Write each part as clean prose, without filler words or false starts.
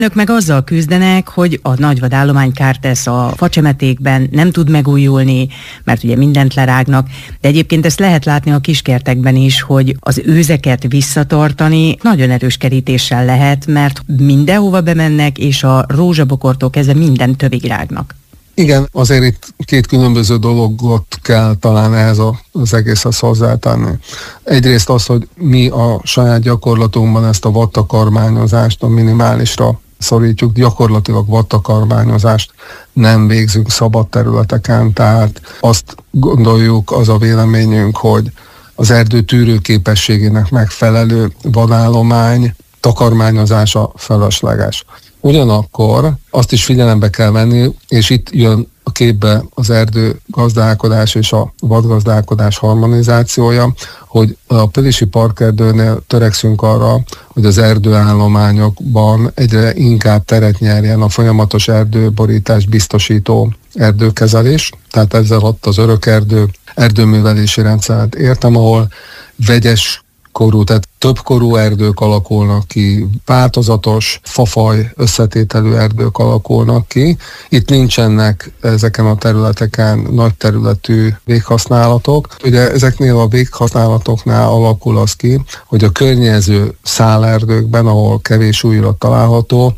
Önök meg azzal küzdenek, hogy a nagyvadállomány kárt tesz a facsemetékben, nem tud megújulni, mert ugye mindent lerágnak, de egyébként ezt lehet látni a kiskertekben is, hogy az őzeket visszatartani nagyon erős kerítéssel lehet, mert mindenhova bemennek, és a rózsabokortól kezdve minden tövig rágnak. Igen, azért itt két különböző dologot kell talán ehhez az egészhez hozzátenni. Egyrészt az, hogy mi a saját gyakorlatunkban ezt a vattakarmányozást a minimálisra szorítjuk, gyakorlatilag vattakarmányozást nem végzünk szabad területeken, tehát azt gondoljuk, az a véleményünk, hogy az erdő tűrőképességének megfelelő vadállomány takarmányozása felesleges. Ugyanakkor azt is figyelembe kell venni, és itt jön a képbe az erdőgazdálkodás és a vadgazdálkodás harmonizációja, hogy a Pilisi Parkerdőnél törekszünk arra, hogy az erdőállományokban egyre inkább teret nyerjen a folyamatos erdőborítást biztosító erdőkezelés, tehát ezzel ott az örökerdő erdőművelési rendszert értem, ahol vegyes korú, tehát többkorú erdők alakulnak ki, változatos fafaj összetételű erdők alakulnak ki. Itt nincsenek ezeken a területeken nagy területű véghasználatok. Ugye ezeknél a véghasználatoknál alakul az ki, hogy a környező szálerdőkben, ahol kevés újrat található,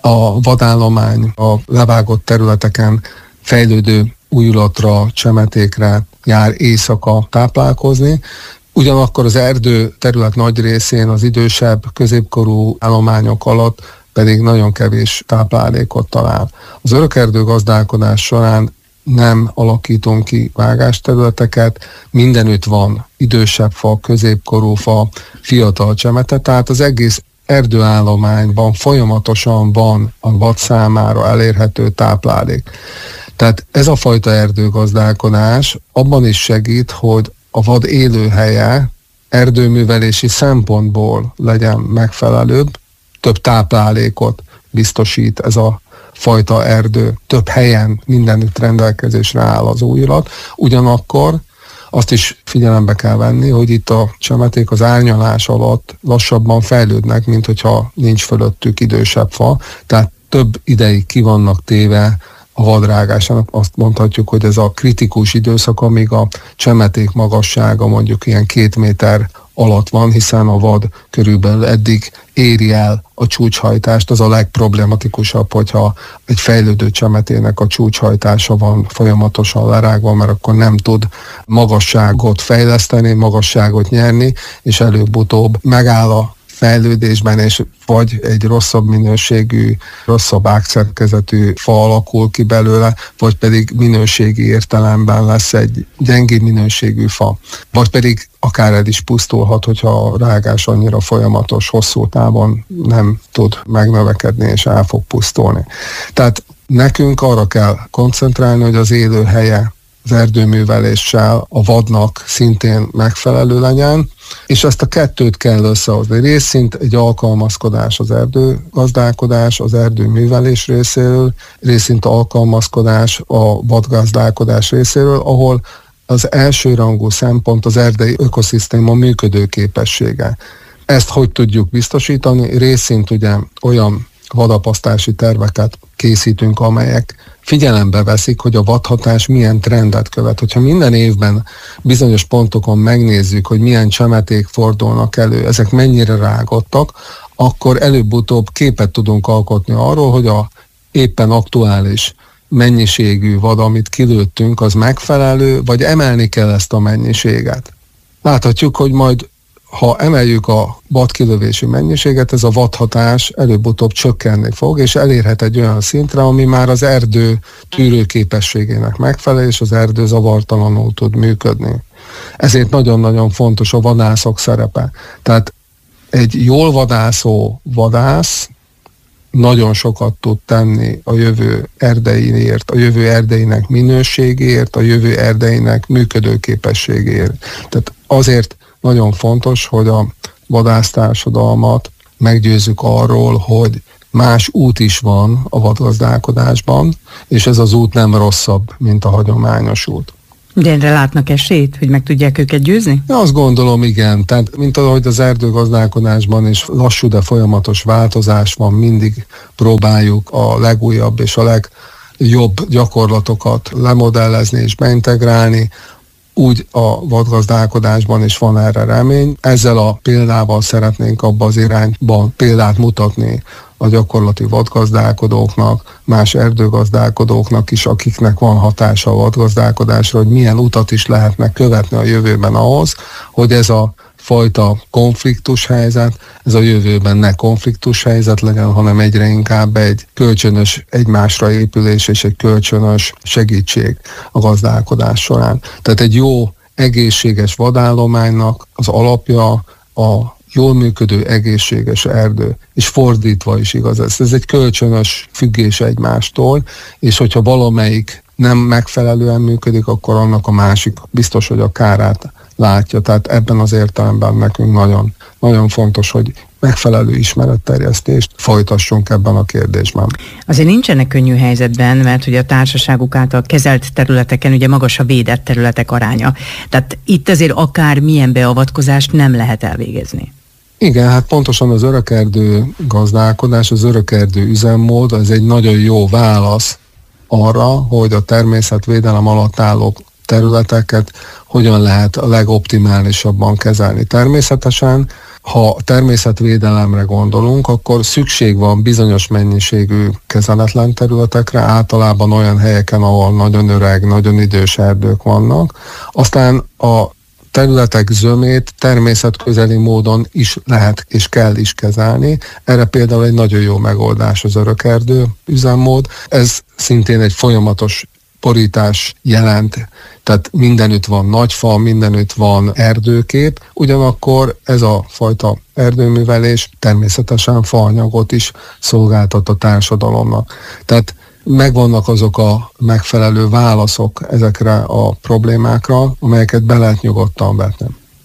a vadállomány a levágott területeken fejlődő újratra, csemetékre jár éjszaka táplálkozni. Ugyanakkor az erdő terület nagy részén az idősebb, középkorú állományok alatt pedig nagyon kevés táplálékot talál. Az örökerdő gazdálkodás során nem alakítunk ki vágásterületeket, mindenütt van idősebb fa, középkorú fa, fiatal csemete, tehát az egész erdőállományban folyamatosan van a vad számára elérhető táplálék. Tehát ez a fajta erdőgazdálkodás abban is segít, hogy a vad élőhelye erdőművelési szempontból legyen megfelelőbb, több táplálékot biztosít ez a fajta erdő, több helyen mindenütt rendelkezésre áll az újrat. Ugyanakkor azt is figyelembe kell venni, hogy itt a csemeték az árnyalás alatt lassabban fejlődnek, mint hogyha nincs fölöttük idősebb fa, tehát több ideig ki vannak téve a vadrágásának. Azt mondhatjuk, hogy ez a kritikus időszak, amíg a csemeték magassága mondjuk ilyen 2 méter alatt van, hiszen a vad körülbelül eddig éri el a csúcshajtást. Az a legproblematikusabb, hogyha egy fejlődő csemetének a csúcshajtása van folyamatosan lerágva, mert akkor nem tud magasságot fejleszteni, magasságot nyerni, és előbb-utóbb megáll a fejlődésben, és vagy egy rosszabb minőségű, rosszabb ágszerkezetű fa alakul ki belőle, vagy pedig minőségi értelemben lesz egy gyengébb minőségű fa. Vagy pedig akár el is pusztulhat, hogyha a rágás annyira folyamatos, hosszú távon nem tud megnövekedni, és el fog pusztulni. Tehát nekünk arra kell koncentrálni, hogy az élőhelye az erdőműveléssel a vadnak szintén megfelelő legyen, és ezt a kettőt kell összehozni. Részint egy alkalmazkodás az erdőgazdálkodás, az erdőművelés részéről, részint alkalmazkodás a vadgazdálkodás részéről, ahol az elsőrangú szempont az erdei ökoszisztéma működőképessége. Ezt hogy tudjuk biztosítani? Részint ugye olyan vadapasztási terveket készítünk, amelyek figyelembe veszik, hogy a vadhatás milyen trendet követ. Hogyha minden évben bizonyos pontokon megnézzük, hogy milyen csemeték fordulnak elő, ezek mennyire rágottak, akkor előbb-utóbb képet tudunk alkotni arról, hogy a éppen aktuális mennyiségű vad, amit kilőttünk, az megfelelő, vagy emelni kell ezt a mennyiséget. Láthatjuk, hogy majd ha emeljük a vadkilövési mennyiséget, ez a vadhatás előbb-utóbb csökkenni fog, és elérhet egy olyan szintre, ami már az erdő tűrőképességének megfelel, és az erdő zavartalanul tud működni. Ezért nagyon-nagyon fontos a vadászok szerepe. Tehát egy jól vadászó vadász nagyon sokat tud tenni a jövő erdeiért, a jövő erdeinek minőségéért, a jövő erdeinek működőképességéért. Tehát azért nagyon fontos, hogy a vadásztársadalmat meggyőzzük arról, hogy más út is van a vadgazdálkodásban, és ez az út nem rosszabb, mint a hagyományos út. De erre látnak esélyt, hogy meg tudják őket győzni? Azt gondolom, igen. Tehát, mint ahogy az erdőgazdálkodásban is lassú, de folyamatos változás van, mindig próbáljuk a legújabb és a legjobb gyakorlatokat lemodellezni és beintegrálni, úgy a vadgazdálkodásban is van erre remény. Ezzel a példával szeretnénk abba az irányban példát mutatni a gyakorlati vadgazdálkodóknak, más erdőgazdálkodóknak is, akiknek van hatása a vadgazdálkodásra, hogy milyen utat is lehetne követni a jövőben ahhoz, hogy ez a fajta konfliktus helyzet, ez a jövőben ne konfliktus helyzet legyen, hanem egyre inkább egy kölcsönös egymásra épülés és egy kölcsönös segítség a gazdálkodás során. Tehát egy jó, egészséges vadállománynak az alapja a jól működő, egészséges erdő, és fordítva is igaz ez. Ez egy kölcsönös függés egymástól, és hogyha valamelyik nem megfelelően működik, akkor annak a másik biztos, hogy a kárát látja. Tehát ebben az értelemben nekünk nagyon, nagyon fontos, hogy megfelelő ismeretterjesztést folytassunk ebben a kérdésben. Azért nincsenek könnyű helyzetben, mert ugye a társaságuk által kezelt területeken ugye magas a védett területek aránya. Tehát itt azért akár milyen beavatkozást nem lehet elvégezni. Igen, hát pontosan az örökerdő gazdálkodás, az örökerdő üzemmód, az egy nagyon jó válasz arra, hogy a természetvédelem alatt álló területeket hogyan lehet a legoptimálisabban kezelni. Természetesen, ha természetvédelemre gondolunk, akkor szükség van bizonyos mennyiségű kezeletlen területekre, általában olyan helyeken, ahol nagyon öreg, nagyon idős erdők vannak. Aztán a területek zömét természetközeli módon is lehet és kell is kezelni. Erre például egy nagyon jó megoldás az örökerdő üzemmód. Ez szintén egy folyamatos borítás jelent, tehát mindenütt van nagyfa, mindenütt van erdőkép, ugyanakkor ez a fajta erdőművelés természetesen faanyagot is szolgáltat a társadalomnak. Tehát megvannak azok a megfelelő válaszok ezekre a problémákra, amelyeket be lehet nyugodtan vetni.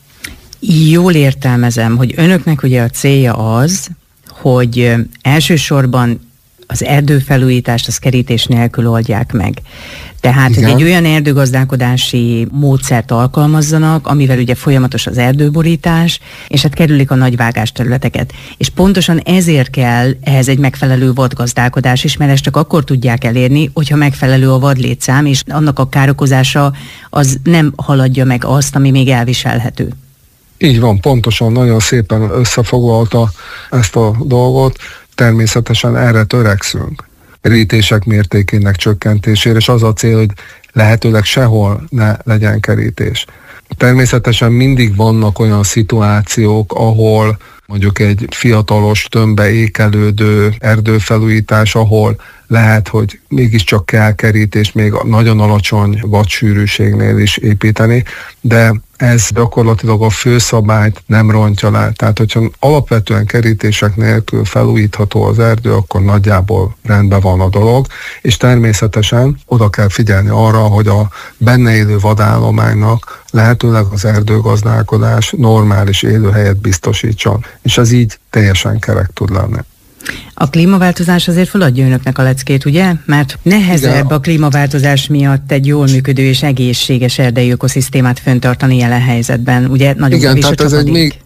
Jól értelmezem, hogy önöknek ugye a célja az, hogy elsősorban az erdőfelújítást az kerítés nélkül oldják meg. Tehát, igen, hogy egy olyan erdőgazdálkodási módszert alkalmazzanak, amivel ugye folyamatos az erdőborítás, és hát kerülik a nagyvágás területeket. És pontosan ezért kell ehhez egy megfelelő vadgazdálkodás is, mert ezt csak akkor tudják elérni, hogyha megfelelő a vadlétszám, és annak a károkozása az nem haladja meg azt, ami még elviselhető. Így van, pontosan, nagyon szépen összefoglalta ezt a dolgot. Természetesen erre törekszünk, kerítések mértékének csökkentésére, és az a cél, hogy lehetőleg sehol ne legyen kerítés. Természetesen mindig vannak olyan szituációk, ahol mondjuk egy fiatalos, tömbbe ékelődő erdőfelújítás, ahol lehet, hogy mégiscsak kell kerítés még nagyon alacsony vadsűrűségnél is építeni, de ez gyakorlatilag a főszabályt nem rontja le. Tehát, hogyha alapvetően kerítések nélkül felújítható az erdő, akkor nagyjából rendben van a dolog, és természetesen oda kell figyelni arra, hogy a benne élő vadállománynak lehetőleg az erdőgazdálkodás normális élőhelyet biztosítson, és ez így teljesen kerek tud lenni. A klímaváltozás azért feladja önöknek a leckét, ugye? Mert nehezebb a klímaváltozás miatt egy jól működő és egészséges erdei ökoszisztémát fenntartani jelen helyzetben. Ugye nagyon kevés a csapadék.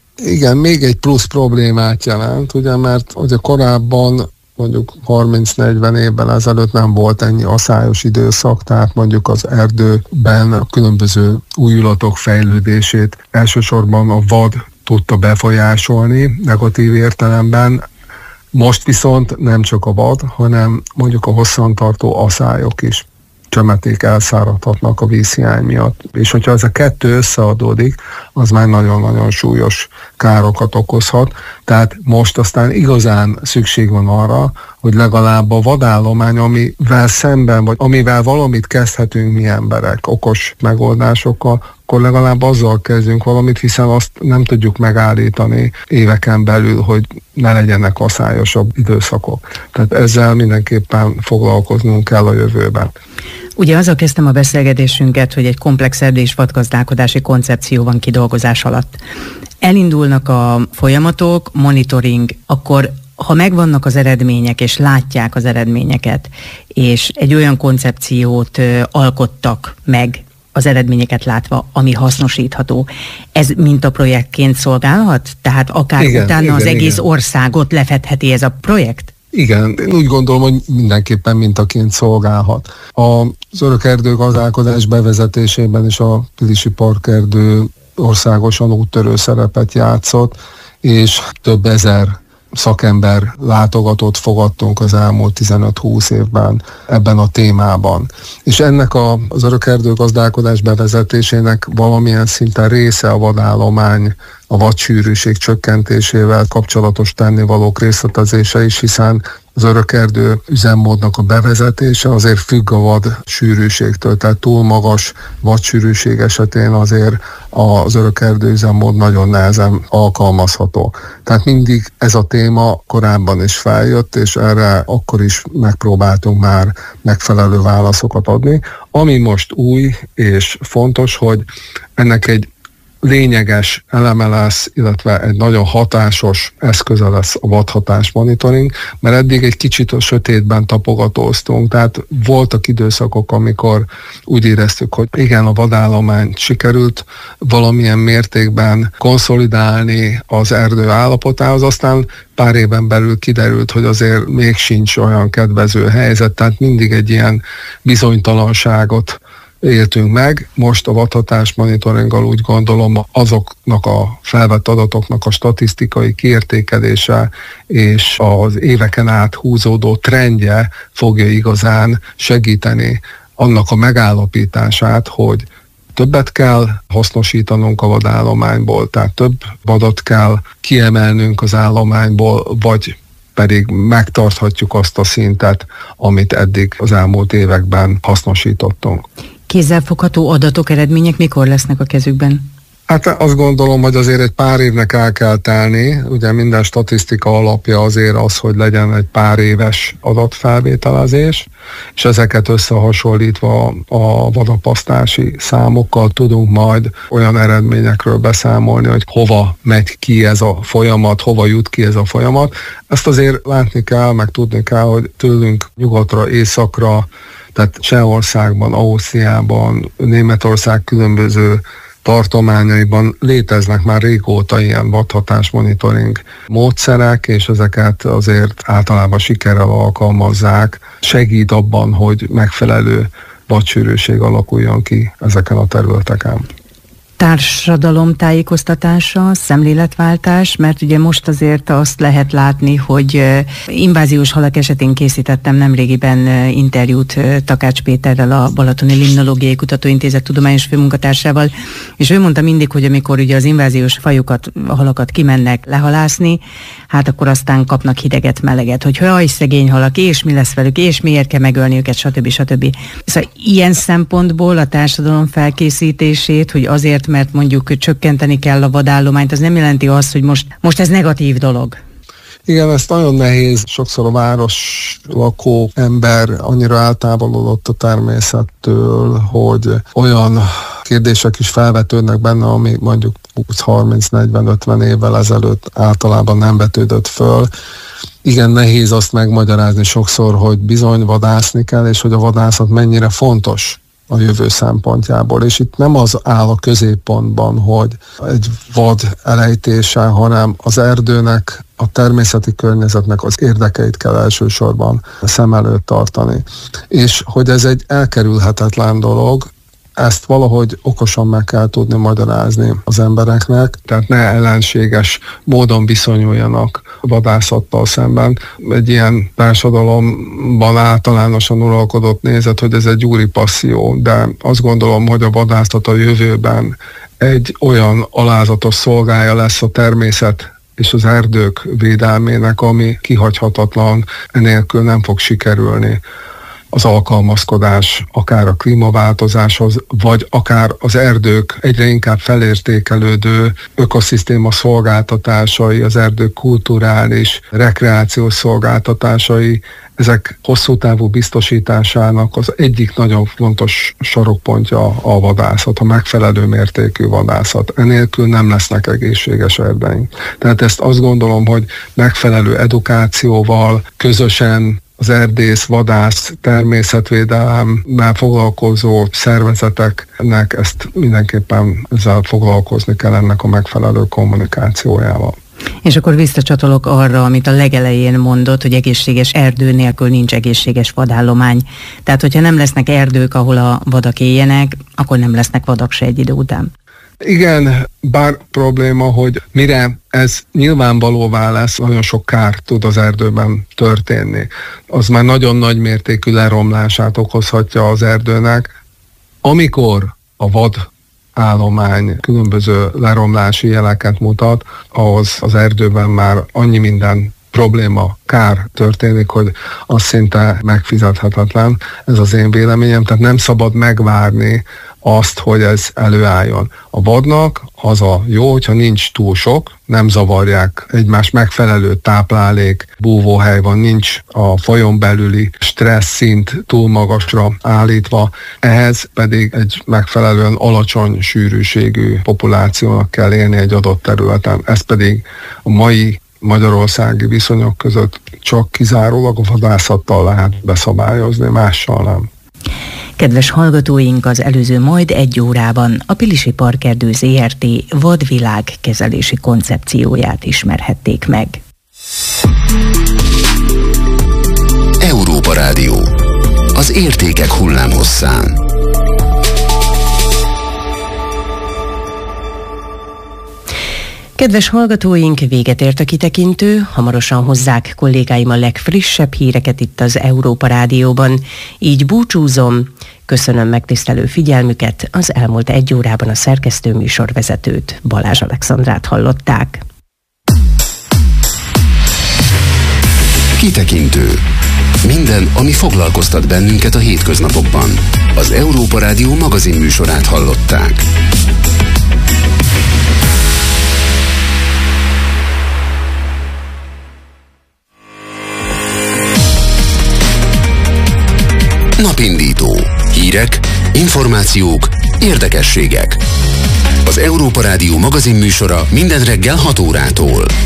Még egy plusz problémát jelent, ugye, mert ugye korábban mondjuk 30-40 évvel ezelőtt nem volt ennyi aszályos időszak, tehát mondjuk az erdőben a különböző újulatok fejlődését elsősorban a vad tudta befolyásolni negatív értelemben. Most viszont nem csak a vad, hanem mondjuk a hosszantartó aszályok is csemeték elszáradhatnak a vízhiány miatt. És hogyha ez a kettő összeadódik, az már nagyon-nagyon súlyos károkat okozhat. Tehát most aztán igazán szükség van arra, hogy legalább a vadállomány, amivel szemben, vagy amivel valamit kezdhetünk mi emberek okos megoldásokkal, akkor legalább azzal kezdjünk valamit, hiszen azt nem tudjuk megállítani éveken belül, hogy ne legyenek asszályosabb időszakok. Tehát ezzel mindenképpen foglalkoznunk kell a jövőben. Ugye azzal kezdtem a beszélgetésünket, hogy egy komplex erdő- és vadgazdálkodási koncepció van kidolgozás alatt. Elindulnak a folyamatok, monitoring, akkor ha megvannak az eredmények, és látják az eredményeket, és egy olyan koncepciót alkottak meg, az eredményeket látva, ami hasznosítható. Ez mintaprojektként szolgálhat? Tehát akár utána az egész országot lefedheti ez a projekt? Igen, én úgy gondolom, hogy mindenképpen mintaként szolgálhat. Az örökerdő gazdálkodás bevezetésében is a Pilisi Parkerdő országosan úttörő szerepet játszott, és több ezer szakember látogatót fogadtunk az elmúlt 15-20 évben ebben a témában. És ennek az örökerdő gazdálkodás bevezetésének valamilyen szinten része a vadállomány, a vadsűrűség csökkentésével kapcsolatos tennivalók részletezése is, hiszen az örökerdő üzemmódnak a bevezetése azért függ a vad sűrűségtől, tehát túl magas vadsűrűség esetén azért az örökerdő üzemmód nagyon nehezen alkalmazható. Tehát mindig ez a téma korábban is feljött, és erre akkor is megpróbáltunk már megfelelő válaszokat adni. Ami most új és fontos, hogy ennek egy lényeges eleme lesz, illetve egy nagyon hatásos eszköze lesz a vadhatás monitoring, mert eddig egy kicsit a sötétben tapogatóztunk, tehát voltak időszakok, amikor úgy éreztük, hogy igen, a vadállományt sikerült valamilyen mértékben konszolidálni az erdő állapotához, aztán pár éven belül kiderült, hogy azért még sincs olyan kedvező helyzet, tehát mindig egy ilyen bizonytalanságot éltünk meg. Most a vadhatás monitoringgal úgy gondolom azoknak a felvett adatoknak a statisztikai kiértékelése és az éveken át húzódó trendje fogja igazán segíteni annak a megállapítását, hogy többet kell hasznosítanunk a vadállományból, tehát több vadat kell kiemelnünk az állományból, vagy pedig megtarthatjuk azt a szintet, amit eddig az elmúlt években hasznosítottunk. Kézzelfogható adatok, eredmények mikor lesznek a kezükben? Hát azt gondolom, hogy azért egy pár évnek el kell telni. Ugye minden statisztika alapja azért az, hogy legyen egy pár éves adatfelvételezés, és ezeket összehasonlítva a vadapasztási számokkal tudunk majd olyan eredményekről beszámolni, hogy hova megy ki ez a folyamat, hova jut ki ez a folyamat. Ezt azért látni kell, meg tudni kell, hogy tőlünk nyugatra, északra, tehát Csehországban, Ausztriában, Németország különböző tartományaiban léteznek már régóta ilyen vadhatás monitoring módszerek, és ezeket azért általában sikerrel alkalmazzák. Segít abban, hogy megfelelő vadsűrűség alakuljon ki ezeken a területeken. Társadalomtájékoztatása, szemléletváltás, mert ugye most azért azt lehet látni, hogy inváziós halak esetén készítettem nemrégiben interjút Takács Péterrel, a Balatoni Limnológiai Kutatóintézet tudományos főmunkatársával, és ő mondta mindig, hogy amikor ugye az inváziós fajokat, a halakat kimennek lehalászni, hát akkor aztán kapnak hideget, meleget, hogy haj, szegény halak, és mi lesz velük, és miért kell megölni őket, stb. Szóval ilyen szempontból a társadalom felkészítését, hogy azért, mert mondjuk csökkenteni kell a vadállományt, az nem jelenti azt, hogy most ez negatív dolog. Igen, ez nagyon nehéz. Sokszor a város lakó ember annyira eltávolodott a természettől, hogy olyan kérdések is felvetődnek benne, ami mondjuk 20-30-40-50 évvel ezelőtt általában nem vetődött föl. Igen, nehéz azt megmagyarázni sokszor, hogy bizony vadászni kell, és hogy a vadászat mennyire fontos a jövő szempontjából. És itt nem az áll a középpontban, hogy egy vad elejtése, hanem az erdőnek, a természeti környezetnek az érdekeit kell elsősorban szem előtt tartani. És hogy ez egy elkerülhetetlen dolog, ezt valahogy okosan meg kell tudni magyarázni az embereknek, tehát ne ellenséges módon viszonyuljanak a vadászattal szemben. Egy ilyen társadalomban általánosan uralkodott nézet, hogy ez egy úri passzió, de azt gondolom, hogy a vadászat a jövőben egy olyan alázatos szolgája lesz a természet és az erdők védelmének, ami kihagyhatatlan, enélkül nem fog sikerülni az alkalmazkodás akár a klímaváltozáshoz, vagy akár az erdők egyre inkább felértékelődő ökoszisztéma szolgáltatásai, az erdők kulturális, rekreációs szolgáltatásai, ezek hosszú távú biztosításának az egyik nagyon fontos sarokpontja a vadászat, a megfelelő mértékű vadászat. Enélkül nem lesznek egészséges erdeink. Tehát ezt azt gondolom, hogy megfelelő edukációval, közösen az erdész, vadász, természetvédelemmel foglalkozó szervezeteknek ezt mindenképpen ezzel foglalkozni kell, ennek a megfelelő kommunikációjával. És akkor visszacsatolok arra, amit a legelején mondott, hogy egészséges erdő nélkül nincs egészséges vadállomány. Tehát, hogyha nem lesznek erdők, ahol a vadak éljenek, akkor nem lesznek vadak se egy idő után. Igen, bár probléma, hogy mire ez nyilvánvalóvá lesz, nagyon sok kár tud az erdőben történni. Az már nagyon nagy mértékű leromlását okozhatja az erdőnek. Amikor a vadállomány különböző leromlási jeleket mutat, ahhoz az erdőben már annyi minden probléma, kár történik, hogy az szinte megfizethetetlen. Ez az én véleményem, tehát nem szabad megvárni azt, hogy ez előálljon. A vadnak az a jó, hogyha nincs túl sok, nem zavarják egymás, megfelelő táplálék, búvóhely van, nincs a fajon belüli stressz szint túl magasra állítva, ehhez pedig egy megfelelően alacsony sűrűségű populációnak kell élni egy adott területen. Ez pedig a mai magyarországi viszonyok között csak kizárólag a vadászattal lehet beszabályozni, mással nem. Kedves hallgatóink, az előző majd 1 órában a Pilisi Parkerdő Zrt. Vadvilág kezelési koncepcióját ismerhették meg. Európa Rádió. Az értékek hullámhosszán. Kedves hallgatóink, véget ért a kitekintő, hamarosan hozzák kollégáim a legfrissebb híreket itt az Európa Rádióban. Így búcsúzom, köszönöm megtisztelő figyelmüket, az elmúlt 1 órában a szerkesztő műsorvezetőt, Balázs Alexandrát hallották. Kitekintő. Minden, ami foglalkoztat bennünket a hétköznapokban. Az Európa Rádió magazin műsorát hallották. Napindító. Hírek, információk, érdekességek. Az Európa Rádió magazin műsora minden reggel 6 órától.